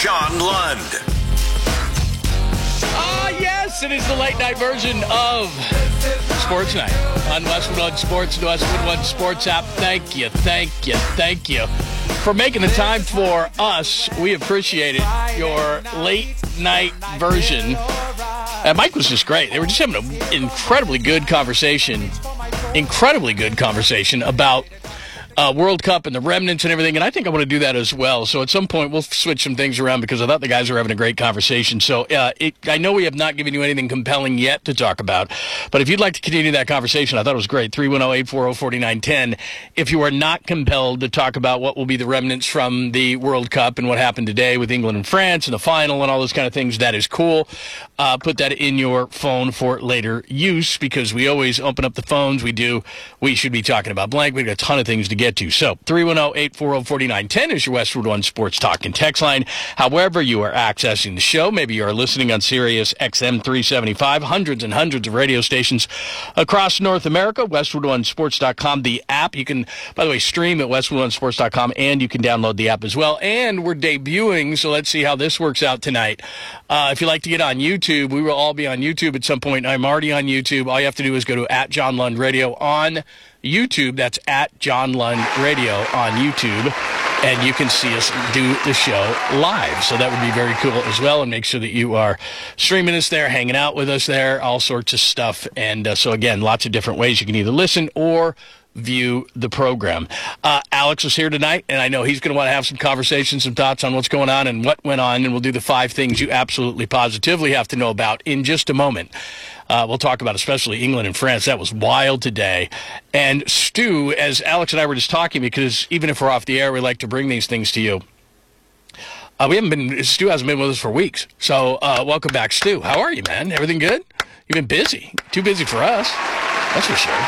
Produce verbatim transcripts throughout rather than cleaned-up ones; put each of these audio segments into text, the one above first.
John Lund. Ah, yes, it is the late night version of Sports Night on Westwood One Sports and Westwood One Sports app. Thank you, thank you, thank you for making the time for us. We appreciate it. Your late night version. Uh, Mike was just great. They were just having an incredibly good conversation, incredibly good conversation about Uh, World Cup and the remnants and everything, and I think I want to do that as well. So at some point, we'll switch some things around because I thought the guys were having a great conversation. So uh, it, I know we have not given you anything compelling yet to talk about, but if you'd like to continue that conversation, I thought it was great. three one zero, eight four zero, four nine one zero. If you are not compelled to talk about what will be the remnants from the World Cup and what happened today with England and France and the final and all those kind of things, that is cool. Uh, put that in your phone for later use because we always open up the phones. We do. We should be talking about blank. We've got a ton of things to get to. So three one zero, eight four zero, four nine one zero is your Westwood One Sports Talk and text line. However you are accessing the show, maybe you are listening on Sirius X M three seventy-five, hundreds and hundreds of radio stations across North America, Westwood One Sports dot com, the app. You can, by the way, stream at Westwood One Sports dot com, and you can download the app as well. And we're debuting, so let's see how this works out tonight. Uh, if you like to get on YouTube, we will all be on YouTube at some point. I'm already on YouTube. All you have to do is go to at John Lund Radio on YouTube. That's at John Lund Radio on YouTube, and you can see us do the show live. So that would be very cool as well, and make sure that you are streaming us there, hanging out with us there, all sorts of stuff. And uh, so again, lots of different ways you can either listen or view the program. Uh, Alex is here tonight, and I know he's going to want to have some conversations, some thoughts on what's going on and what went on, and we'll do the five things you absolutely positively have to know about in just a moment. Uh, we'll talk about especially England and France. That was wild today. And Stu, as Alex and I were just talking, because even if we're off the air, we like to bring these things to you. Uh, we haven't been, Stu hasn't been with us for weeks. So uh, welcome back, Stu. How are you, man? Everything good? You've been busy. Too busy for us. That's for sure.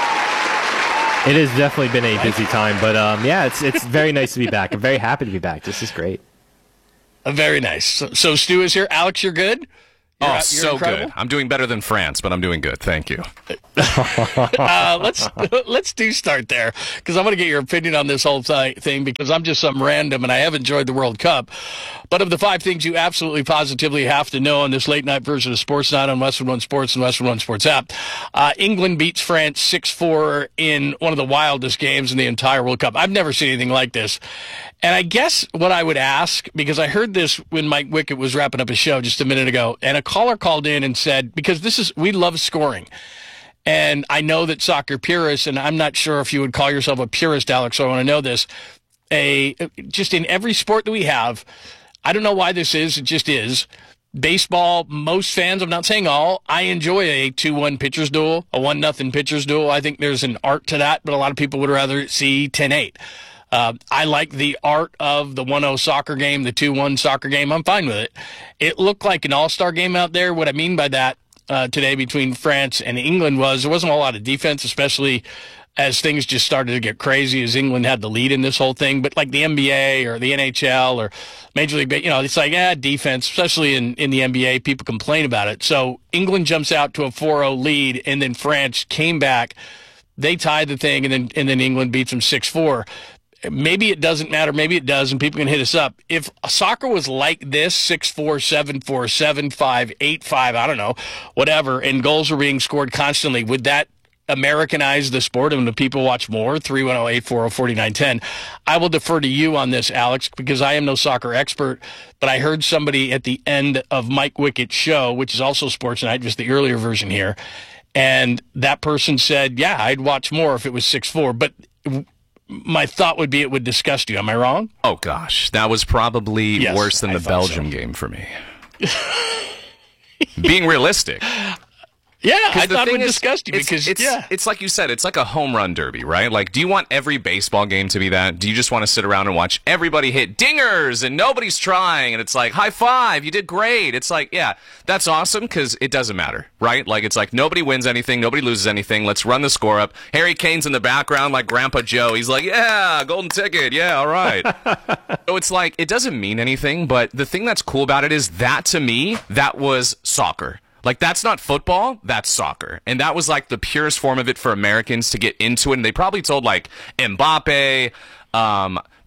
It has definitely been a busy time, but um, yeah, it's it's very nice to be back. I'm very happy to be back. This is great. Uh, very nice. So, so Stu is here. Alex, you're good? You're, oh, you're so incredible? good. I'm doing better than France, but I'm doing good. Thank you. uh, let's let's do start there, because I want to get your opinion on this whole th- thing, because I'm just some random and I have enjoyed the World Cup. But of the five things you absolutely positively have to know on this late night version of Sports Night on Westwood One Sports and Westwood One Sports app, uh, England beats France six four in one of the wildest games in the entire World Cup. I've never seen anything like this. And I guess what I would ask, because I heard this when Mike Wickett was wrapping up his show just a minute ago, and a caller called in and said, because this is, we love scoring. And I know that soccer purists, and I'm not sure if you would call yourself a purist, Alex, so I want to know this, a just in every sport that we have, I don't know why this is, it just is. Baseball, most fans, I'm not saying all, I enjoy a two one pitchers duel, a one nothing pitchers duel. I think there's an art to that, but a lot of people would rather see ten eight. Uh, I like the art of the one oh soccer game, the two one soccer game. I'm fine with it. It looked like an all-star game out there. What I mean by that uh, today between France and England was there wasn't a lot of defense, especially as things just started to get crazy as England had the lead in this whole thing. But like the N B A or the N H L or Major League, you know, it's like, ah, defense, especially in, in the N B A, people complain about it. So England jumps out to a four oh lead, and then France came back. They tied the thing, and then and then England beats them six four. Maybe it doesn't matter. Maybe it does, and people can hit us up. If soccer was like this, six four, seven four, seven five, eight five, I don't know, whatever, and goals were being scored constantly, would that Americanize the sport and the people watch more? three one zero, eight four zero, four nine one zero. I will defer to you on this, Alex, because I am no soccer expert, but I heard somebody at the end of Mike Wickett's show, which is also Sports Night, just the earlier version here, and that person said, yeah, I'd watch more if it was six four, but my thought would be it would disgust you. Am I wrong? Oh, gosh. That was probably yes, worse than I the Belgium so. game for me. Being realistic. Yeah, I thought it would is, disgust you it's, because, it's, yeah. It's like you said, it's like a home run derby, right? Like, do you want every baseball game to be that? Do you just want to sit around and watch everybody hit dingers and nobody's trying? And it's like, high five, you did great. It's like, yeah, that's awesome because it doesn't matter, right? Like, it's like nobody wins anything, nobody loses anything. Let's run the score up. Harry Kane's in the background like Grandpa Joe. He's like, yeah, golden ticket. Yeah, all right. So it's like, it doesn't mean anything, but the thing that's cool about it is that, to me, that was soccer. Like, that's not football, that's soccer. And that was, like, the purest form of it for Americans to get into it. And they probably told, like, Mbappe, um,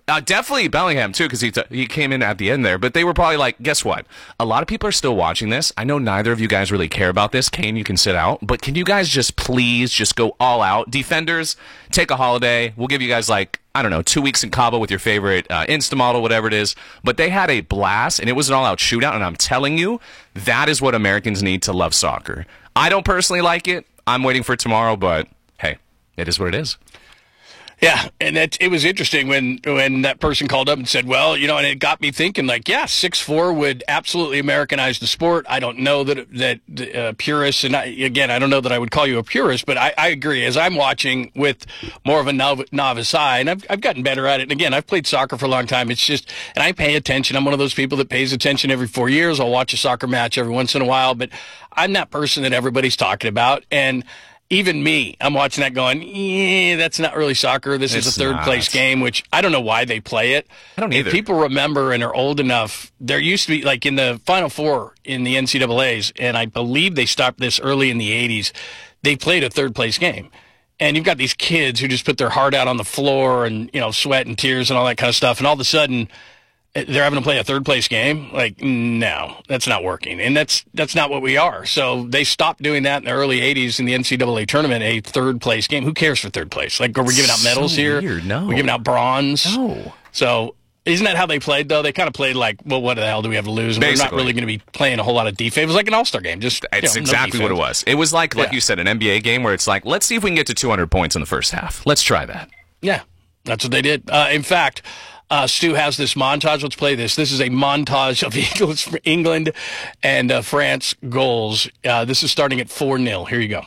Uh, definitely Bellingham, too, because he, t- he came in at the end there. But they were probably like, guess what? A lot of people are still watching this. I know neither of you guys really care about this. Kane, you can sit out. But can you guys just please just go all out? Defenders, take a holiday. We'll give you guys, like, I don't know, two weeks in Cabo with your favorite uh, Insta model, whatever it is. But they had a blast, and it was an all-out shootout. And I'm telling you, that is what Americans need to love soccer. I don't personally like it. I'm waiting for tomorrow, but hey, it is what it is. Yeah, and it, it was interesting when when that person called up and said, well, you know, and it got me thinking, like, yeah, six four would absolutely Americanize the sport. I don't know that that uh, purists, and I, again, I don't know that I would call you a purist, but I, I agree. As I'm watching with more of a nov- novice eye, and I've, I've gotten better at it, and again, I've played soccer for a long time. It's just, and I pay attention. I'm one of those people that pays attention every four years. I'll watch a soccer match every once in a while, but I'm that person that everybody's talking about, and even me, I'm watching that going, yeah, that's not really soccer. This It's is a third not. place game, which I don't know why they play it. I don't either. If people remember and are old enough, there used to be, like in the Final Four in the N C double A's, and I believe they stopped this early in the eighties, they played a third place game. And you've got these kids who just put their heart out on the floor and, you know, sweat and tears and all that kind of stuff. And all of a sudden, they're having to play a third place game. Like, no, that's not working. And that's that's not what we are. So they stopped doing that in the early eighties in the N C double A tournament, a third place game. Who cares for third place? Like, are we giving out medals So here? weird. No. We're giving out bronze. No. So isn't that how they played, though? They kind of played like, well, what the hell do we have to lose? And we're not Basically. really going to be playing a whole lot of defense. It was like an all-star game. Just you It's know, no exactly what it defense. was. It was like, like Yeah. you said, an N B A game where it's like, let's see if we can get to two hundred points in the first half. Let's try that. Yeah, that's what they did. Uh, in fact, uh, Stu has this montage. Let's play this. This is a montage of England, England and uh, France goals. Uh, this is starting at four nil. Here you go.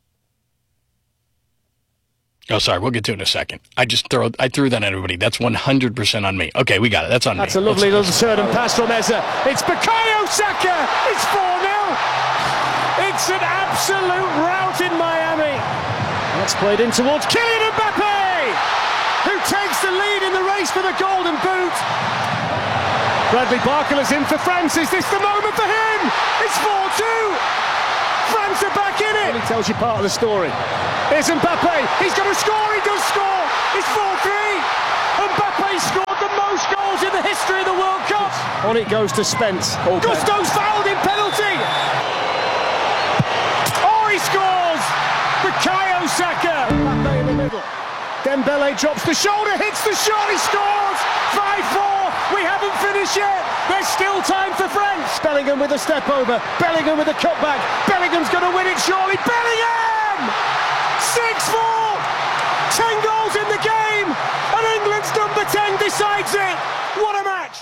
Oh, sorry. We'll get to it in a second. I just throw. I threw that at everybody. That's one hundred percent on me. Okay, we got it. That's on That's me. a lovely Let's- little turn and pass from Eza. It's Bukayo Saka. It's four nil. It's an absolute rout in Miami. That's played in towards Kylian Mbappe, who takes the lead in the race for the Golden Boot. Bradley Barcola is in for France. Is this the moment for him? It's four two. France are back in it. He tells you part of the story. Here's Mbappe. He's going to score. He does score. It's four three. Mbappe scored the most goals in the history of the World Cup. On it goes to Spence. Gusto's fouled in penalty. Oh, he scores. Bukayo Saka. Mbappe in the middle. Dembele drops the shoulder, hits the shot, he scores! five four, we haven't finished yet! There's still time for France! Bellingham with a step over, Bellingham with a cutback, Bellingham's going to win it surely, Bellingham! six four! ten goals in the game, and England's number ten decides it! What a match!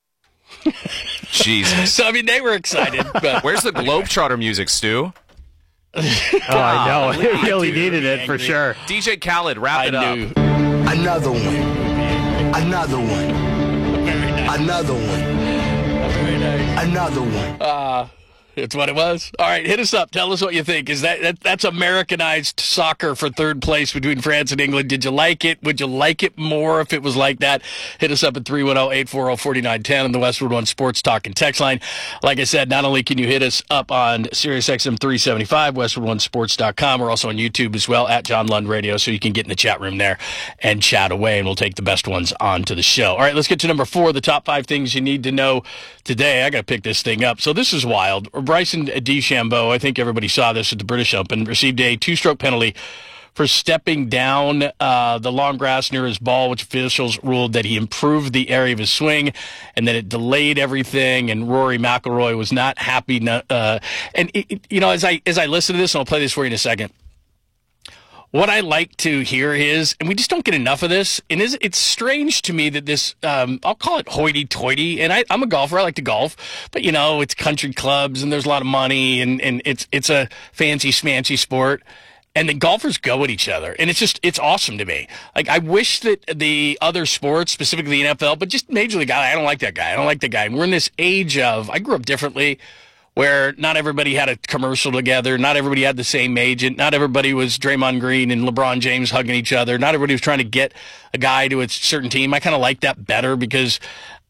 Jesus. So, I mean, they were excited. But Where's the Globetrotter music, Stu? Oh, I know. It Golly, really dude, needed it angry. for sure. D J Khaled, wrap I it up. knew. Another one. Another one. Very nice. Another one. Very nice. Another one. Uh, it's what it was. All right, hit us up. Tell us what you think. Is that, that that's Americanized soccer for third place between France and England? Did you like it? Would you like it more if it was like that? Hit us up at three one zero, eight four zero, four nine one zero on the Westwood One Sports Talk and Text line. Like I said, not only can you hit us up on SiriusXM three seventy-five, westwood one sports dot com. We're also on YouTube as well at John Lund Radio, so you can get in the chat room there and chat away, and we'll take the best ones onto the show. All right, let's get to number four, the top five things you need to know today. I got to pick this thing up. So this is wild. Bryson DeChambeau, I think everybody saw this at the British Open, received a two-stroke penalty for stepping down uh, the long grass near his ball, which officials ruled that he improved the area of his swing and that it delayed everything. And Rory McIlroy was not happy. Uh, and, it, it, you know, as I as I listen to this, and I'll play this for you in a second, what I like to hear is, and we just don't get enough of this, and is, it's strange to me that this, um, I'll call it hoity-toity, and I, I'm a golfer, I like to golf, but, you know, it's country clubs, and there's a lot of money, and, and it's it's a fancy-smancy sport, and the golfers go at each other, and it's just, it's awesome to me. Like, I wish that the other sports, specifically the N F L, but just Major League, I don't like that guy, I don't like that guy, and we're in this age of, I grew up differently, where not everybody had a commercial together, not everybody had the same agent, not everybody was Draymond Green and LeBron James hugging each other, not everybody was trying to get a guy to a certain team. I kind of like that better because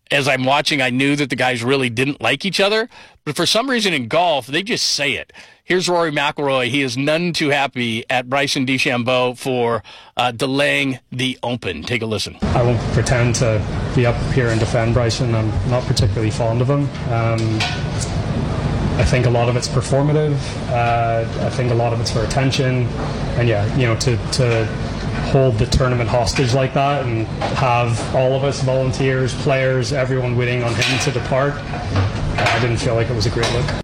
as I'm watching, I knew that the guys really didn't like each other. But for some reason in golf, they just say it. Here's Rory McIlroy. He is none too happy at Bryson DeChambeau for uh, delaying the Open. Take a listen. I won't pretend to be up here and defend Bryson. I'm not particularly fond of him. Um, I think a lot of it's performative. Uh, I think a lot of it's for attention. And yeah, you know, to, to hold the tournament hostage like that and have all of us, volunteers, players, everyone waiting on him to depart, I didn't feel like it was a great look.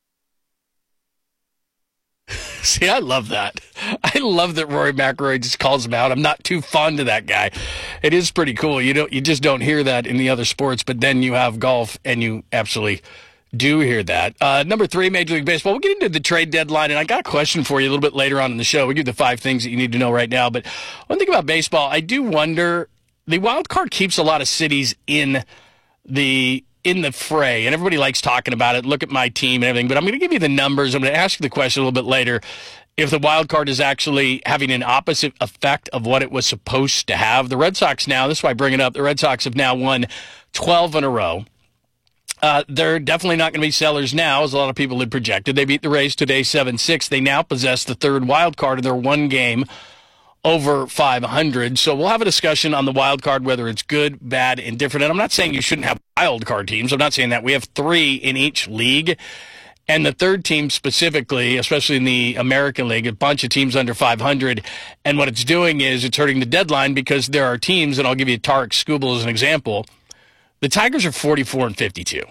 See, I love that. I love that Rory McIlroy just calls him out. I'm not too fond of that guy. It is pretty cool. You don't, you just don't hear that in the other sports, but then you have golf, and you absolutely do hear that. Uh, number three, Major League Baseball. We'll get into the trade deadline, and I got a question for you a little bit later on in the show. We'll give you the five things that you need to know right now. But one thing about baseball, I do wonder, the wild card keeps a lot of cities in the in the fray, and everybody likes talking about it. Look at my team and everything, but I'm going to give you the numbers. I'm going to ask you the question a little bit later. If the wild card is actually having an opposite effect of what it was supposed to have. The Red Sox now, this is why I bring it up, the Red Sox have now won twelve in a row. Uh, they're definitely not going to be sellers now, as a lot of people had projected. They beat the Rays today seven six. They now possess the third wild card, and they're one game over five hundred. So we'll have a discussion on the wild card, whether it's good, bad, indifferent. And I'm not saying you shouldn't have wild card teams. I'm not saying that. We have three in each league. And the third team specifically, especially in the American League, a bunch of teams under five hundred. And what it's doing is it's hurting the deadline because there are teams, and I'll give you Tarek Skubal as an example. The Tigers are forty-four and fifty-two.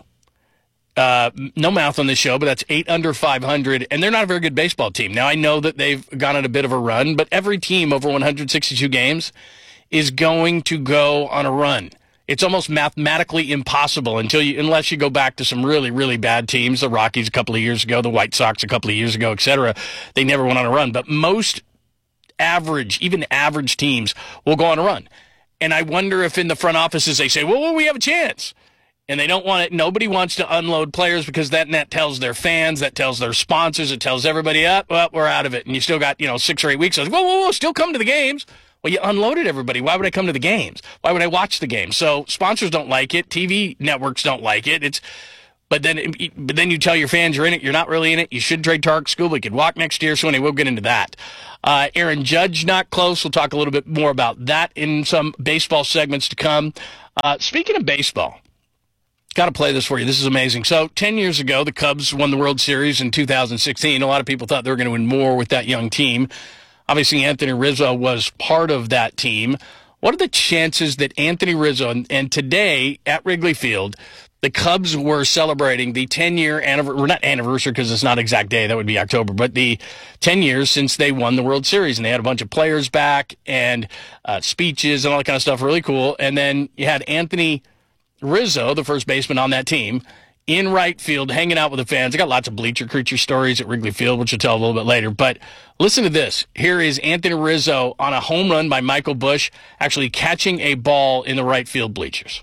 Uh, no math on this show, but that's eight under five hundred, and they're not a very good baseball team. Now, I know that they've gone on a bit of a run, but every team over one hundred sixty-two games is going to go on a run. It's almost mathematically impossible until you, unless you go back to some really, really bad teams, the Rockies a couple of years ago, the White Sox a couple of years ago, et cetera. They never went on a run, but most average, even average teams will go on a run. And I wonder if in the front offices they say, well, well we have a chance. And they don't want it. Nobody wants to unload players because that net tells their fans, that tells their sponsors, it tells everybody up. Well, we're out of it, and you still got you know six or eight weeks. I was, whoa, whoa, whoa! Still come to the games. Well, you unloaded everybody. Why would I come to the games? Why would I watch the games? So sponsors don't like it. T V networks don't like it. It's but then but then you tell your fans you're in it. You're not really in it. You should trade Tarek Skubal. We could walk next year. So anyway, we'll get into that. Uh, Aaron Judge not close. We'll talk a little bit more about that in some baseball segments to come. Uh, speaking of baseball. Got to play this for you. This is amazing. So ten years ago, the Cubs won the World Series in two thousand sixteen. A lot of people thought they were going to win more with that young team. Obviously, Anthony Rizzo was part of that team. What are the chances that Anthony Rizzo, and, and today at Wrigley Field, the Cubs were celebrating the ten-year anniversary, not anniversary because it's not exact day, that would be October, but the ten years since they won the World Series, and they had a bunch of players back and uh, speeches and all that kind of stuff, really cool. And then you had Anthony Rizzo, the first baseman on that team, in right field, hanging out with the fans. I got lots of bleacher creature stories at Wrigley Field, which I'll tell a little bit later. But listen to this. Here is Anthony Rizzo on a home run by Michael Busch, actually catching a ball in the right field bleachers.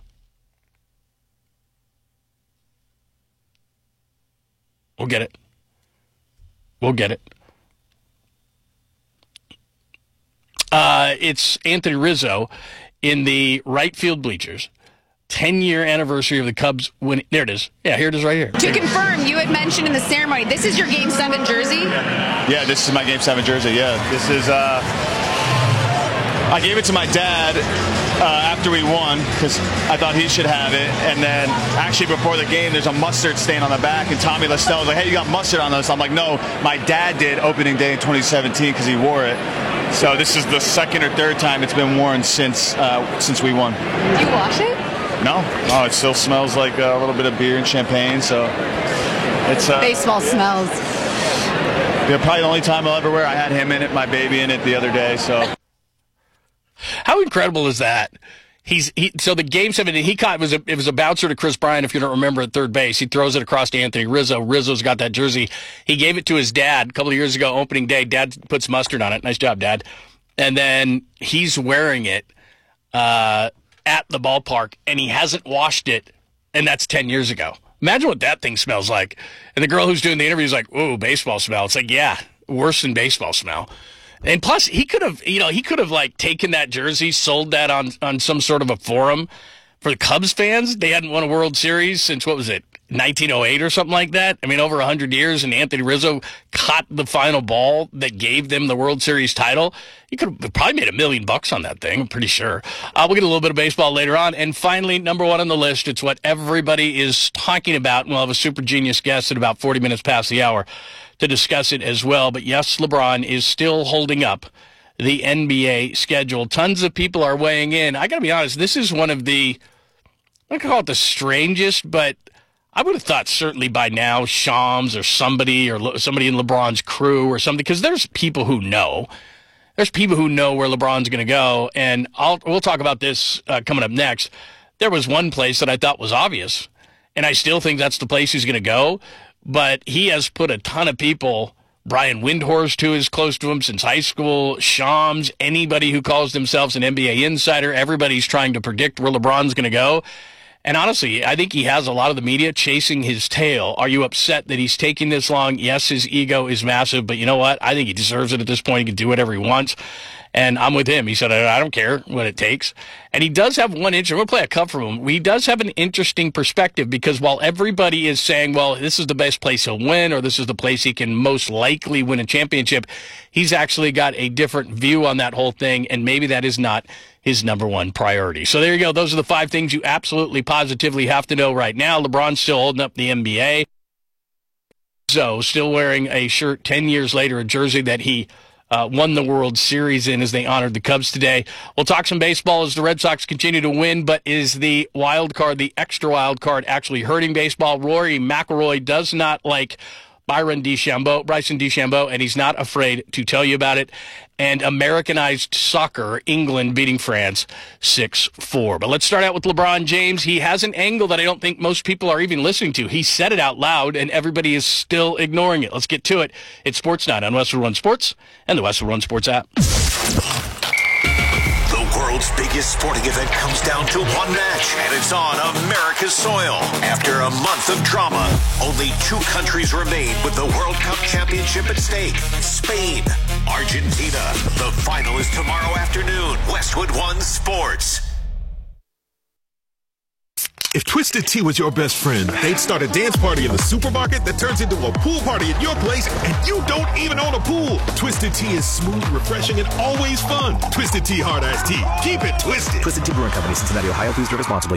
We'll get it. We'll get it. Uh, it's Anthony Rizzo in the right field bleachers. ten-year anniversary of the Cubs winning. There it is. Yeah, here it is right here. To confirm, you had mentioned in the ceremony, this is your Game seven jersey? Yeah, this is my Game seven jersey, yeah. This is, uh, I gave it to my dad uh, after we won because I thought he should have it. And then actually before the game, there's a mustard stain on the back. And Tommy Lestell was like, hey, you got mustard on this? I'm like, no, my dad did opening day in twenty seventeen because he wore it. So this is the second or third time it's been worn since uh, since we won. Do you wash it? No, no, it still smells like a little bit of beer and champagne, so it's... Uh, Baseball smells. Yeah, probably the only time I'll ever wear. I had him in it, my baby in it the other day, so... How incredible is that? He's he, So the Game seven, he caught, it was, a, it was a bouncer to Chris Bryant, if you don't remember, at third base. He throws it across to Anthony Rizzo. Rizzo's got that jersey. He gave it to his dad a couple of years ago, opening day. Dad puts mustard on it. Nice job, Dad. And then he's wearing it. Uh... at the ballpark, and he hasn't washed it, and that's ten years ago. Imagine what that thing smells like. And the girl who's doing the interview is like, ooh, baseball smell. It's like, yeah, worse than baseball smell. And plus, he could have, you know, he could have, like, taken that jersey, sold that on, on some sort of a forum, for the Cubs fans, they hadn't won a World Series since, what was it, nineteen oh eight or something like that? I mean, over one hundred years, and Anthony Rizzo caught the final ball that gave them the World Series title. He could have probably made a million bucks on that thing, I'm pretty sure. Uh, we'll get a little bit of baseball later on. And finally, number one on the list, it's what everybody is talking about. And we'll have a super genius guest at about forty minutes past the hour to discuss it as well. But yes, LeBron is still holding up the N B A schedule. Tons of people are weighing in. I got to be honest, this is one of the, I'm not going to call it the strangest, but I would have thought certainly by now Shams or somebody or somebody in LeBron's crew or something, because there's people who know. There's people who know where LeBron's going to go, and I'll, we'll talk about this uh, coming up next. There was one place that I thought was obvious, and I still think that's the place he's going to go, but he has put a ton of people. Brian Windhorst, who is close to him since high school, Shams, anybody who calls themselves an N B A insider, everybody's trying to predict where LeBron's going to go. And honestly, I think he has a lot of the media chasing his tail. Are you upset that he's taking this long? Yes, his ego is massive, but you know what? I think he deserves it at this point. He can do whatever he wants. And I'm with him. He said, I don't care what it takes. And he does have one interesting, we'll play a cut from him. He does have an interesting perspective, because while everybody is saying, well, this is the best place he'll win, or this is the place he can most likely win a championship, he's actually got a different view on that whole thing, and maybe that is not his number one priority. So there you go. Those are the five things you absolutely positively have to know right now. LeBron's still holding up the N B A. So still wearing a shirt ten years later, a jersey that he Uh, won the World Series in as they honored the Cubs today. We'll talk some baseball as the Red Sox continue to win, but is the wild card, the extra wild card, actually hurting baseball? Rory McIlroy does not like Byron DeChambeau, Bryson DeChambeau, and he's not afraid to tell you about it. And Americanized soccer, England beating France six four. But let's start out with LeBron James. He has an angle that I don't think most people are even listening to. He said it out loud, and everybody is still ignoring it. Let's get to it. It's Sports Night on Westwood One Sports and the Westwood One Sports app. The world's biggest sporting event comes down to one match, and it's on America's soil. After a month of drama, only two countries remain with the World Cup championship at stake. Spain, Argentina. The final is tomorrow afternoon. Westwood One Sports. If Twisted Tea was your best friend, they'd start a dance party in the supermarket that turns into a pool party at your place, and you don't even own a pool. Twisted Tea is smooth, refreshing, and always fun. Twisted Tea Hard Iced Tea. Keep it twisted. Twisted Tea Brewing Company, Cincinnati, Ohio. Please drink responsibly.